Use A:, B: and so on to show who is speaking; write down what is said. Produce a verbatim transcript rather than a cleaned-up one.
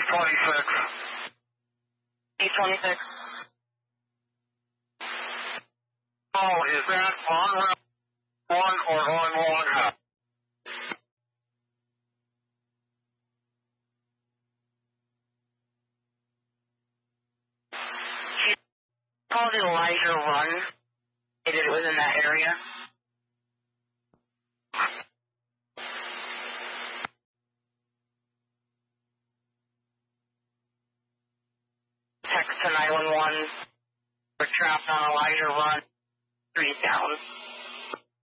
A: twenty-six.
B: B twenty-six.
A: Oh, is that on route one or on Longhouse?
B: She called it Elijah Run. Stated it was in that area. Text to nine one one. We're trapped on Elijah Run. Three down.